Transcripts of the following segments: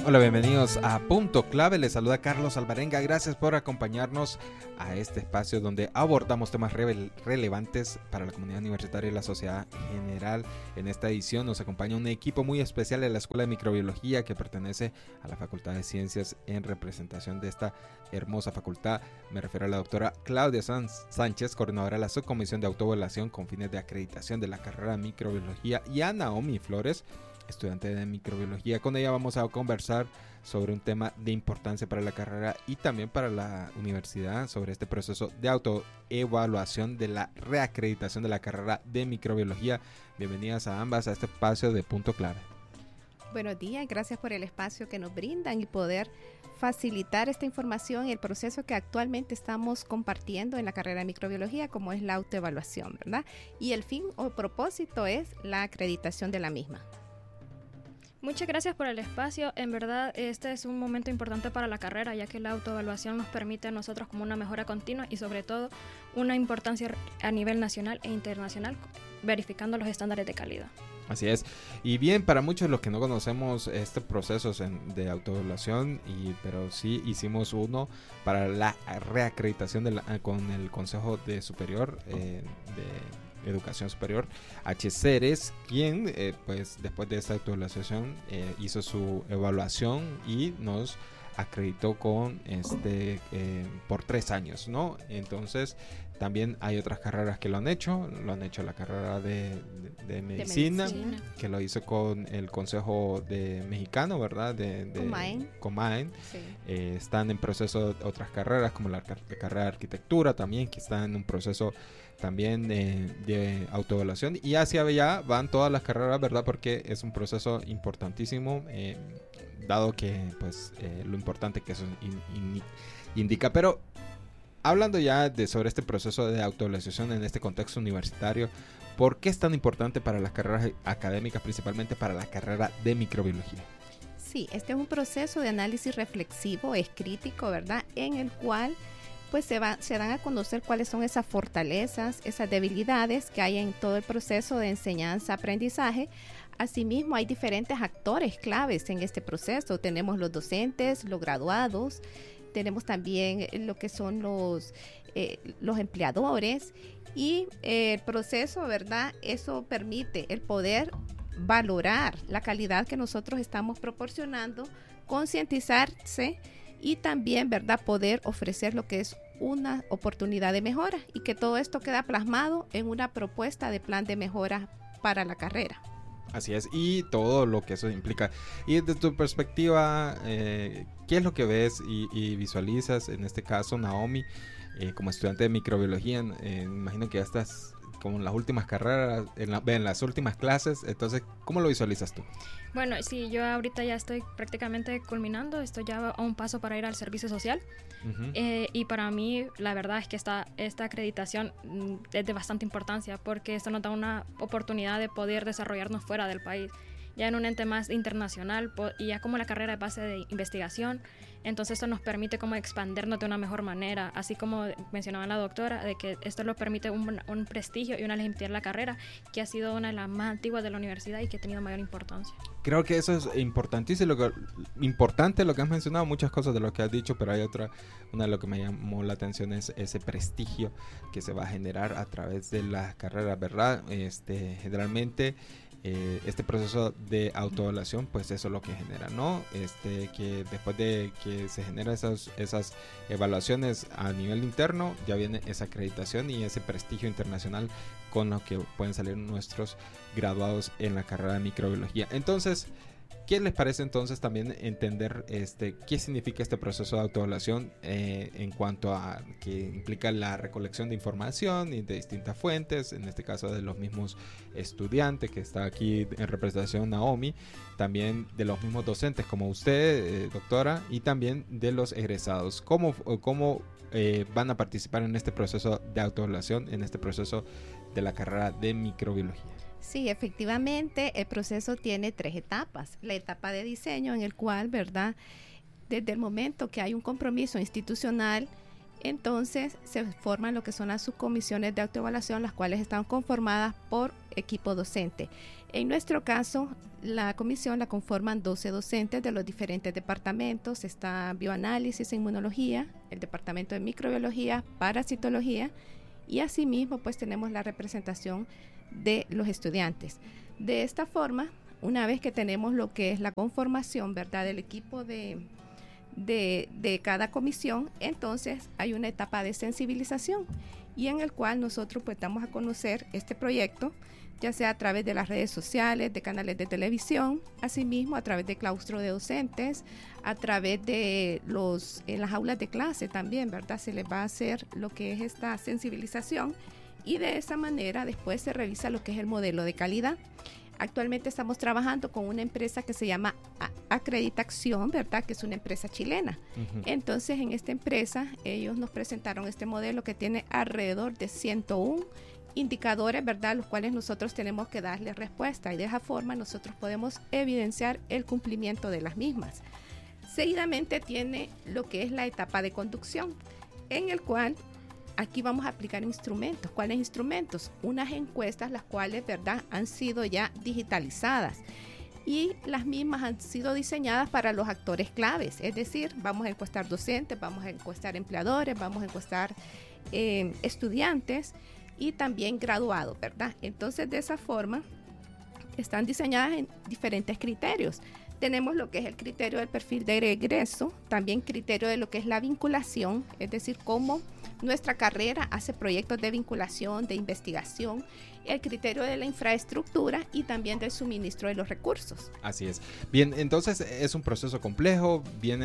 Hola, bienvenidos a Punto Clave. Les saluda Carlos Alvarenga. Gracias por acompañarnos a este espacio donde abordamos temas relevantes para la comunidad universitaria y la sociedad en general. En esta edición nos acompaña un equipo muy especial de la Escuela de Microbiología que pertenece a la Facultad de Ciencias en representación de esta hermosa facultad. Me refiero a la doctora Claudia Sánchez, coordinadora de la Subcomisión de Autoevaluación con fines de acreditación de la carrera de Microbiología, y a Naomi Flores, estudiante de microbiología. Con ella vamos a conversar sobre un tema de importancia para la carrera y también para la universidad, sobre este proceso de autoevaluación de la reacreditación de la carrera de microbiología. Bienvenidas a ambas a este espacio de Punto Clave. Buenos días, gracias por el espacio que nos brindan y poder facilitar esta información y el proceso que actualmente estamos compartiendo en la carrera de microbiología, como es la autoevaluación, ¿verdad? Y el fin o propósito es la acreditación de la misma. Muchas gracias por el espacio. En verdad, este es un momento importante para la carrera, ya que la autoevaluación nos permite a nosotros como una mejora continua y sobre todo una importancia a nivel nacional e internacional, verificando los estándares de calidad. Así es. Y bien, para muchos de los que no conocemos este proceso de autoevaluación, pero sí hicimos uno para la reacreditación con el Consejo de Superior de Educación Superior, HCERES, quien pues después de esta actualización hizo su evaluación y nos acreditó con por 3 años, ¿no? Entonces también hay otras carreras que lo han hecho la carrera de medicina, que lo hizo con el Consejo de Mexicano, ¿verdad? De Comaen. Sí. Están en proceso otras carreras como la carrera de arquitectura también, que están en un proceso también de autoevaluación, y hacia allá van todas las carreras, ¿verdad? Porque es un proceso importantísimo, dado que pues lo importante que eso indica. Pero hablando ya sobre este proceso de autoevaluación en este contexto universitario, ¿por qué es tan importante para las carreras académicas, principalmente para la carrera de microbiología? Sí, este es un proceso de análisis reflexivo, es crítico, ¿verdad? En el cual pues se dan a conocer cuáles son esas fortalezas, esas debilidades que hay en todo el proceso de enseñanza-aprendizaje. Asimismo, hay diferentes actores claves en este proceso. Tenemos los docentes, los graduados, tenemos también lo que son los empleadores, y el proceso, ¿verdad? Eso permite el poder valorar la calidad que nosotros estamos proporcionando, concientizarse y también, ¿verdad?, poder ofrecer lo que es una oportunidad de mejora, y que todo esto queda plasmado en una propuesta de plan de mejora para la carrera. Así es, y todo lo que eso implica. Y desde tu perspectiva, ¿qué es lo que ves y visualizas en este caso, Naomi, como estudiante de microbiología? Me imagino que ya estás como en las últimas carreras, en las últimas clases. Entonces, ¿cómo lo visualizas tú? Bueno, sí, yo ahorita ya estoy prácticamente culminando, estoy ya a un paso para ir al servicio social. Uh-huh. Y para mí la verdad es que esta acreditación es de bastante importancia, porque esto nos da una oportunidad de poder desarrollarnos fuera del país, ya en un ente más internacional, y ya como la carrera es base de investigación, entonces esto nos permite como expandernos de una mejor manera, así como mencionaba la doctora, de que esto nos permite un prestigio y una legitimidad en la carrera, que ha sido una de las más antiguas de la universidad y que ha tenido mayor importancia. Creo que eso es importantísimo, importante lo que has mencionado, muchas cosas de lo que has dicho, pero hay una de lo que me llamó la atención es ese prestigio que se va a generar a través de las carreras, ¿verdad? Generalmente este proceso de autoevaluación, pues eso es lo que genera, ¿no? Que después de que se generan esas evaluaciones a nivel interno, ya viene esa acreditación y ese prestigio internacional con lo que pueden salir nuestros graduados en la carrera de microbiología. Entonces, ¿qué les parece entonces también entender qué significa este proceso de autoevaluación en cuanto a que implica la recolección de información y de distintas fuentes, en este caso de los mismos estudiantes, que está aquí en representación Naomi, también de los mismos docentes como usted, doctora, y también de los egresados? ¿Cómo van a participar en este proceso de autoevaluación, en este proceso de la carrera de microbiología? Sí, efectivamente, el proceso tiene 3 etapas. La etapa de diseño, en el cual, ¿verdad?, desde el momento que hay un compromiso institucional Entonces se forman lo que son las subcomisiones de autoevaluación, las cuales están conformadas por equipo docente. En nuestro caso, la comisión la conforman 12 docentes de los diferentes departamentos. Está bioanálisis e inmunología, el departamento de microbiología, parasitología, y asimismo pues tenemos la representación de los estudiantes. De esta forma, una vez que tenemos lo que es la conformación, ¿verdad?, del equipo de cada comisión, entonces hay una etapa de sensibilización y en el cual nosotros pues damos a conocer este proyecto, ya sea a través de las redes sociales, de canales de televisión, asimismo a través de claustro de docentes, a través de en las aulas de clase también, ¿verdad? Se les va a hacer lo que es esta sensibilización y de esa manera después se revisa lo que es el modelo de calidad. Actualmente estamos trabajando con una empresa que se llama Acreditación, ¿verdad?, que es una empresa chilena. Uh-huh. Entonces, en esta empresa, ellos nos presentaron este modelo que tiene alrededor de 101 indicadores, ¿verdad?, los cuales nosotros tenemos que darle respuesta y de esa forma nosotros podemos evidenciar el cumplimiento de las mismas. Seguidamente tiene lo que es la etapa de conducción, en el cual aquí vamos a aplicar instrumentos. ¿Cuáles instrumentos? Unas encuestas las cuales, ¿verdad?, han sido ya digitalizadas y las mismas han sido diseñadas para los actores claves, es decir, vamos a encuestar docentes, vamos a encuestar empleadores, vamos a encuestar estudiantes y también graduados, ¿verdad? Entonces, de esa forma, están diseñadas en diferentes criterios. Tenemos lo que es el criterio del perfil de egreso, también criterio de lo que es la vinculación, es decir, cómo nuestra carrera hace proyectos de vinculación, de investigación, el criterio de la infraestructura y también del suministro de los recursos. Así es. Bien, entonces es un proceso complejo,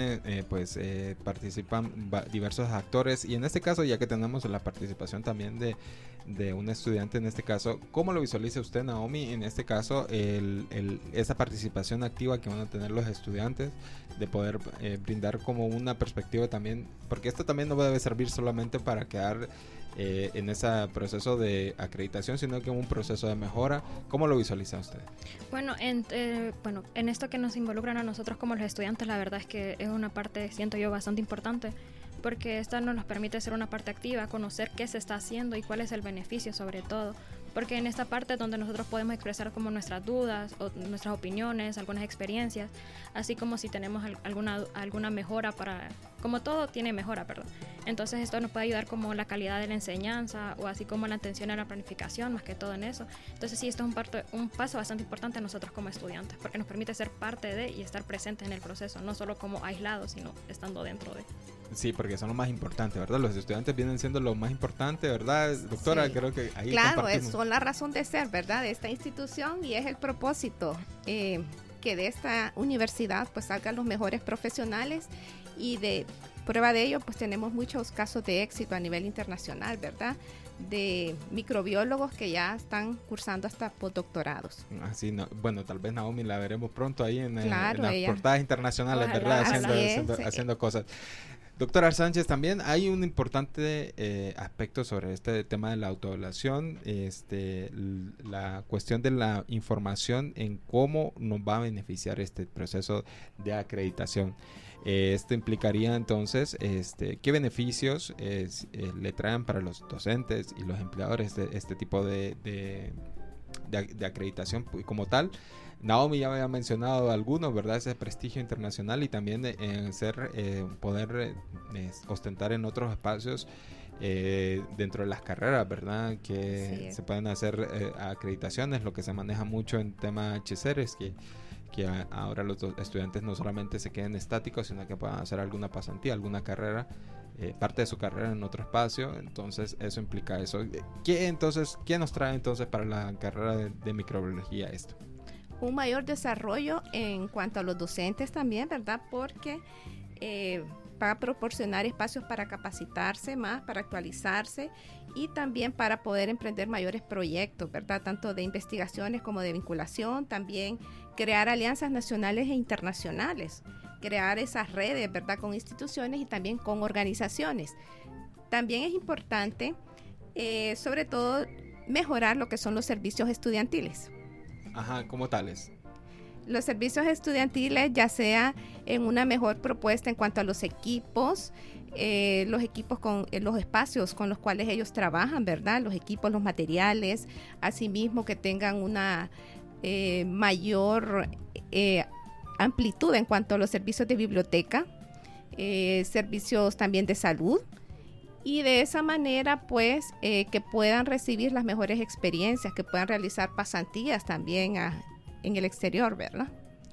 participan diversos actores y en este caso, ya que tenemos la participación también de un estudiante en este caso, ¿cómo lo visualiza usted, Naomi, en este caso, esa participación activa que van a tener los estudiantes, de poder brindar como una perspectiva también, porque esto también no debe servir solamente para quedar en ese proceso de acreditación, sino que un proceso de mejora? ¿Cómo lo visualiza usted? Bueno, en esto que nos involucran a nosotros como los estudiantes, la verdad es que es una parte, siento yo, bastante importante, porque esta nos permite ser una parte activa, conocer qué se está haciendo y cuál es el beneficio sobre todo, porque en esta parte es donde nosotros podemos expresar como nuestras dudas o nuestras opiniones, algunas experiencias, así como si tenemos alguna mejora como todo tiene mejora, perdón. Entonces esto nos puede ayudar como la calidad de la enseñanza o así como la atención a la planificación, más que todo en eso. Entonces sí, esto es un paso bastante importante a nosotros como estudiantes, porque nos permite ser parte de y estar presentes en el proceso, no solo como aislados, sino estando dentro de. Sí, porque son lo más importante, ¿verdad? Los estudiantes vienen siendo lo más importante, ¿verdad, doctora? Sí. Creo que ahí claro, son la razón de ser, ¿verdad?, de esta institución y es el propósito que de esta universidad pues salgan los mejores profesionales y de prueba de ello pues tenemos muchos casos de éxito a nivel internacional, ¿verdad?, de microbiólogos que ya están cursando hasta postdoctorados. Así, no, bueno, tal vez Naomi la veremos pronto ahí en las portadas internacionales, ojalá, ¿verdad? Haciendo cosas. Doctora Sánchez, también hay un importante aspecto sobre este tema de la autoevaluación, la cuestión de la información en cómo nos va a beneficiar este proceso de acreditación. Esto implicaría entonces qué beneficios le traen para los docentes y los empleadores de este tipo de acreditación como tal. Naomi ya había mencionado algunos, ¿verdad? Ese prestigio internacional y también poder ostentar en otros espacios dentro de las carreras, ¿verdad? Que se pueden hacer acreditaciones, lo que se maneja mucho en tema HCR es que ahora los estudiantes no solamente se queden estáticos, sino que puedan hacer alguna pasantía, alguna carrera, parte de su carrera en otro espacio. Entonces eso implica eso. ¿Qué nos trae entonces para la carrera de microbiología esto? Un mayor desarrollo en cuanto a los docentes también, ¿verdad? Porque va a proporcionar espacios para capacitarse más, para actualizarse y también para poder emprender mayores proyectos, ¿verdad? Tanto de investigaciones como de vinculación, también crear alianzas nacionales e internacionales, crear esas redes, ¿verdad? Con instituciones y también con organizaciones. También es importante, sobre todo, mejorar lo que son los servicios estudiantiles. Ajá, ¿cómo tales? Los servicios estudiantiles, ya sea en una mejor propuesta en cuanto a los equipos, los equipos los espacios con los cuales ellos trabajan, ¿verdad? Los equipos, los materiales, asimismo que tengan una mayor amplitud en cuanto a los servicios de biblioteca, servicios también de salud, y de esa manera pues que puedan recibir las mejores experiencias, que puedan realizar pasantías también en el exterior, ¿verdad?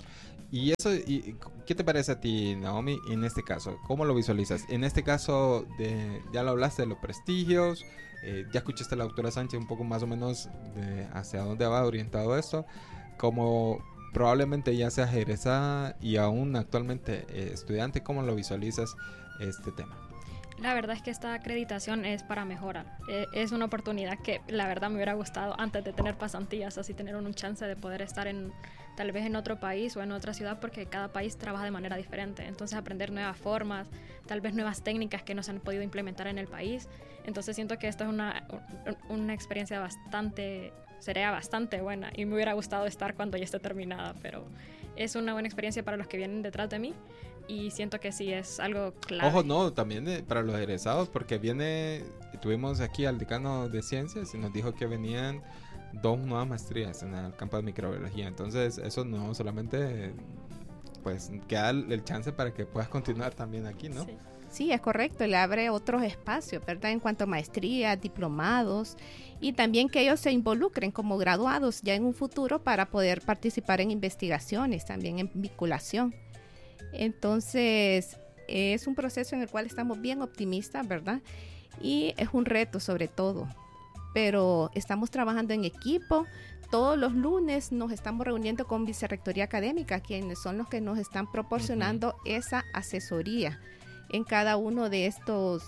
Y eso, ¿qué te parece a ti, Naomi, en este caso? ¿Cómo lo visualizas? En este caso, ya lo hablaste de los prestigios, ya escuchaste a la doctora Sánchez un poco más o menos de hacia dónde va orientado esto, como probablemente ya seas egresada y aún actualmente estudiante, ¿cómo lo visualizas este tema? La verdad es que esta acreditación es para mejorar. Es una oportunidad que la verdad me hubiera gustado antes de tener pasantías, así tener un chance de poder estar tal vez en otro país o en otra ciudad, porque cada país trabaja de manera diferente. Entonces aprender nuevas formas, tal vez nuevas técnicas que no se han podido implementar en el país. Entonces siento que esto es una experiencia sería bastante buena, y me hubiera gustado estar cuando ya esté terminada, pero es una buena experiencia para los que vienen detrás de mí. Y siento que sí es algo clave. Ojo, no, también para los egresados, porque tuvimos aquí al decano de ciencias y nos dijo que venían 2 nuevas maestrías en el campo de microbiología. Entonces eso no solamente pues queda el chance para que puedas continuar también aquí, ¿no? Sí. Sí, es correcto, le abre otros espacios, ¿verdad? En cuanto a maestrías, diplomados, y también que ellos se involucren como graduados ya en un futuro para poder participar en investigaciones, también en vinculación. Entonces, es un proceso en el cual estamos bien optimistas, ¿verdad? Y es un reto sobre todo, pero estamos trabajando en equipo. Todos los lunes nos estamos reuniendo con Vicerrectoría Académica, quienes son los que nos están proporcionando esa asesoría en cada uno de estos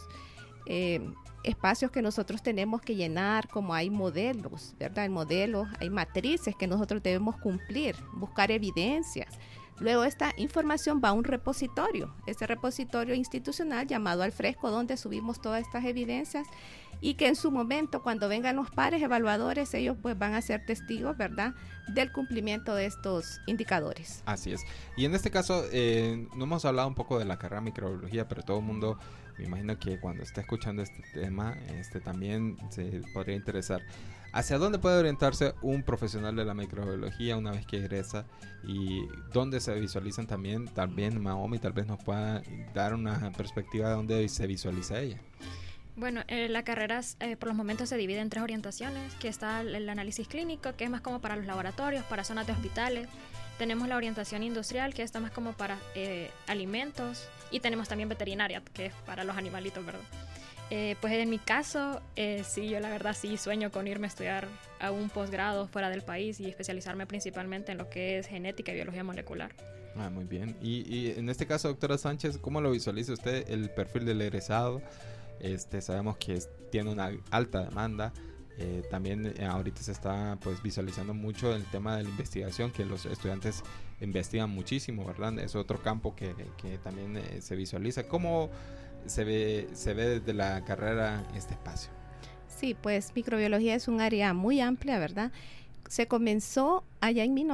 espacios que nosotros tenemos que llenar, como hay modelos, ¿verdad? Hay matrices que nosotros debemos cumplir, buscar evidencias. Luego esta información va a un repositorio, ese repositorio institucional llamado Al Fresco, donde subimos todas estas evidencias, y que en su momento, cuando vengan los pares evaluadores, ellos pues van a ser testigos, ¿verdad?, del cumplimiento de estos indicadores. Así es. Y en este caso, no hemos hablado un poco de la carrera de microbiología, pero todo el mundo, me imagino que cuando está escuchando este tema, también se podría interesar. ¿Hacia dónde puede orientarse un profesional de la microbiología una vez que egresa? Y dónde se visualizan también Naomi tal vez nos pueda dar una perspectiva de dónde se visualiza ella. Bueno, la carrera por los momentos se divide en 3 orientaciones, que está el análisis clínico, que es más como para los laboratorios, para zonas de hospitales. Tenemos la orientación industrial, que está más como para alimentos, y tenemos también veterinaria, que es para los animalitos, ¿verdad? Pues en mi caso, sí, yo la verdad sí sueño con irme a estudiar a un posgrado fuera del país y especializarme principalmente en lo que es genética y biología molecular. Muy bien. Y en este caso, doctora Sánchez, ¿cómo lo visualiza usted el perfil del egresado? Sabemos que tiene una alta demanda. También ahorita se está pues visualizando mucho el tema de la investigación, que los estudiantes investigan muchísimo, ¿verdad? Es otro campo que también se visualiza. ¿Cómo se ve desde la carrera este espacio? Sí, pues microbiología es un área muy amplia, ¿verdad? Se comenzó allá en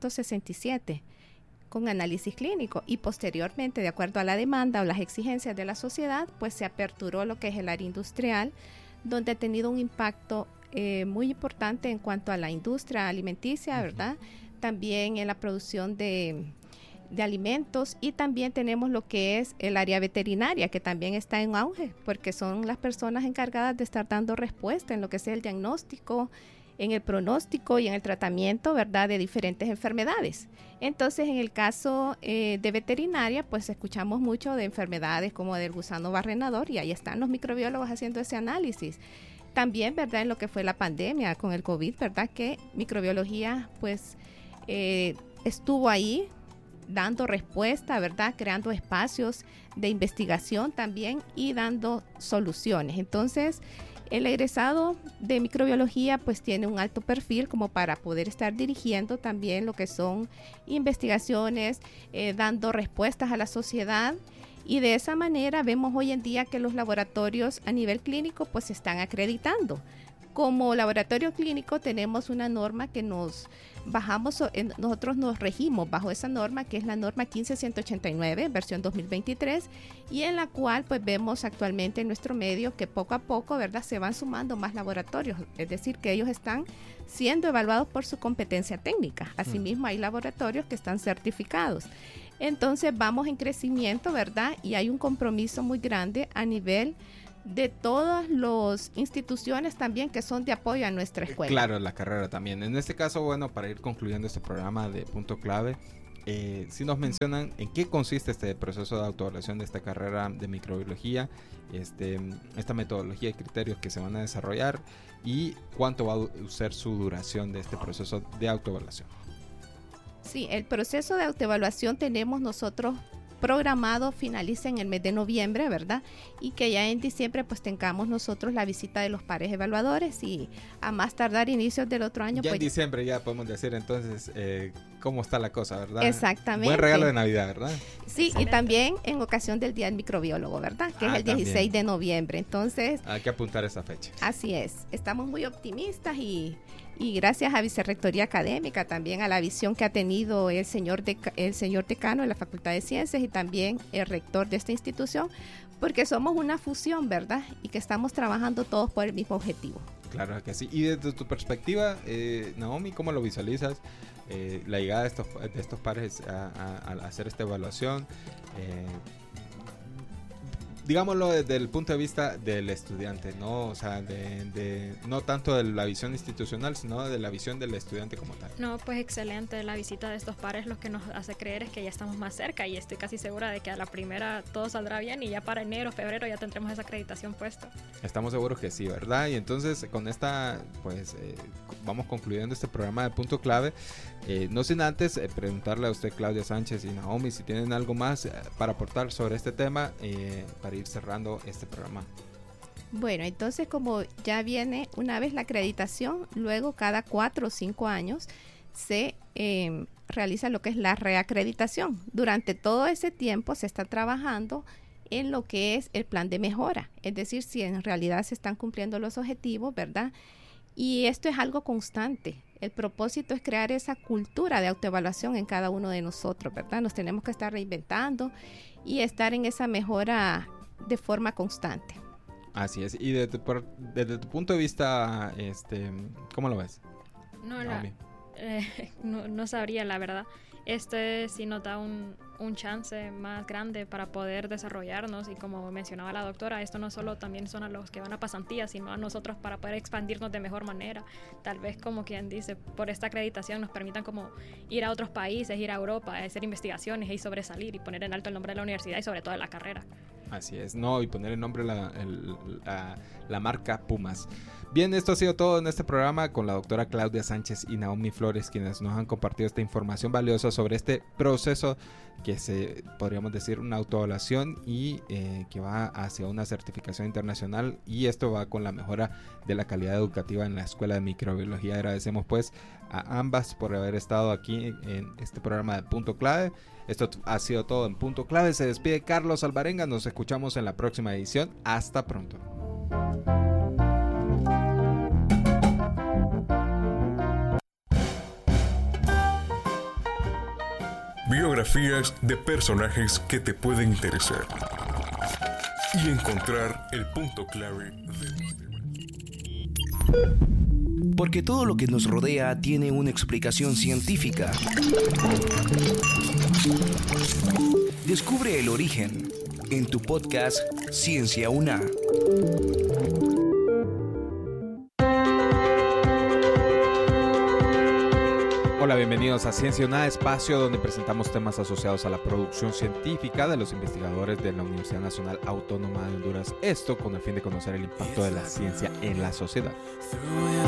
1967 con análisis clínico, y posteriormente, de acuerdo a la demanda o las exigencias de la sociedad, pues se aperturó lo que es el área industrial, donde ha tenido un impacto muy importante en cuanto a la industria alimenticia, ¿verdad? También en la producción de alimentos, y también tenemos lo que es el área veterinaria, que también está en auge, porque son las personas encargadas de estar dando respuesta en lo que sea el diagnóstico, en el pronóstico y en el tratamiento, ¿verdad?, de diferentes enfermedades. Entonces, en el caso de veterinaria, pues escuchamos mucho de enfermedades como del gusano barrenador, y ahí están los microbiólogos haciendo ese análisis. También, ¿verdad?, en lo que fue la pandemia con el COVID, ¿verdad?, que microbiología, pues, estuvo ahí dando respuesta, ¿verdad?, creando espacios de investigación también y dando soluciones. Entonces, el egresado de microbiología pues tiene un alto perfil como para poder estar dirigiendo también lo que son investigaciones, dando respuestas a la sociedad, y de esa manera vemos hoy en día que los laboratorios a nivel clínico pues se están acreditando. Como laboratorio clínico tenemos una norma que nosotros nos regimos bajo esa norma, que es la norma 15189, versión 2023, y en la cual pues vemos actualmente en nuestro medio que poco a poco, ¿verdad?, se van sumando más laboratorios, es decir, que ellos están siendo evaluados por su competencia técnica. Asimismo, hay laboratorios que están certificados. Entonces vamos en crecimiento, ¿verdad? Y hay un compromiso muy grande a nivel de todas las instituciones también que son de apoyo a nuestra escuela. Claro, la carrera también. En este caso, bueno, para ir concluyendo este programa de Punto Clave, si nos mencionan en qué consiste este proceso de autoevaluación de esta carrera de microbiología, esta metodología y criterios que se van a desarrollar y cuánto va a ser su duración de este proceso de autoevaluación. Sí, el proceso de autoevaluación tenemos nosotros programado, finaliza en el mes de noviembre, ¿verdad? Y que ya en diciembre pues tengamos nosotros la visita de los pares evaluadores y a más tardar inicios del otro año. Ya pues, en diciembre ya podemos decir entonces cómo está la cosa, ¿verdad? Exactamente. Buen regalo de Navidad, ¿verdad? Sí, excelente. Y también en ocasión del Día del Microbiólogo, ¿verdad? Que es el 16 de noviembre. Entonces, hay que apuntar esa fecha. Así es. Estamos muy optimistas y gracias a Vicerrectoría Académica, también a la visión que ha tenido el señor decano de la Facultad de Ciencias y también el rector de esta institución, porque somos una fusión, ¿verdad? Y que estamos trabajando todos por el mismo objetivo. Claro que sí. Y desde tu perspectiva, Naomi, ¿cómo lo visualizas? La llegada de estos pares a hacer esta evaluación, digámoslo desde el punto de vista del estudiante, ¿no? O sea, no tanto de la visión institucional, sino de la visión del estudiante como tal. No, pues excelente. La visita de estos pares lo que nos hace creer es que ya estamos más cerca y estoy casi segura de que a la primera todo saldrá bien y ya para enero, febrero ya tendremos esa acreditación puesta. Estamos seguros que sí, ¿verdad? Y entonces con esta, pues, vamos concluyendo este programa de Punto Clave. No sin antes preguntarle a usted, Claudia Sánchez y Naomi, si tienen algo más para aportar sobre este tema, para ir cerrando este programa. Bueno, entonces como ya viene una vez la acreditación, luego cada 4 o 5 años se realiza lo que es la reacreditación. Durante todo ese tiempo se está trabajando en lo que es el plan de mejora, es decir, si en realidad se están cumpliendo los objetivos, ¿verdad? Y esto es algo constante. El propósito es crear esa cultura de autoevaluación en cada uno de nosotros, ¿verdad? Nos tenemos que estar reinventando y estar en esa mejora de forma constante. Así es. Y desde tu punto de vista, ¿cómo lo ves? No sabría, la verdad. Sí nos da un chance más grande para poder desarrollarnos y como mencionaba la doctora, esto no solo también son a los que van a pasantías, sino a nosotros para poder expandirnos de mejor manera. Tal vez como quien dice, por esta acreditación nos permitan como ir a otros países, ir a Europa, hacer investigaciones y sobresalir y poner en alto el nombre de la universidad y sobre todo de la carrera. Así es, no, y poner el nombre la marca Pumas. Bien, esto ha sido todo en este programa con la doctora Claudia Sánchez y Naomi Flores, quienes nos han compartido esta información valiosa sobre este proceso que podríamos decir una autoevaluación y que va hacia una certificación internacional, y esto va con la mejora de la calidad educativa en la Escuela de Microbiología. Agradecemos pues a ambas por haber estado aquí en este programa de Punto Clave. Esto ha sido todo en Punto Clave. Se despide Carlos Alvarenga. Nos escuchamos en la próxima edición. Hasta pronto. Biografías de personajes que te pueden interesar y encontrar el punto clave de los temas. Porque todo lo que nos rodea tiene una explicación científica. Descubre el origen en tu podcast Ciencia UNA. Hola, bienvenidos a Ciencia UNA, espacio donde presentamos temas asociados a la producción científica de los investigadores de la Universidad Nacional Autónoma de Honduras. Esto con el fin de conocer el impacto de la ciencia en la sociedad.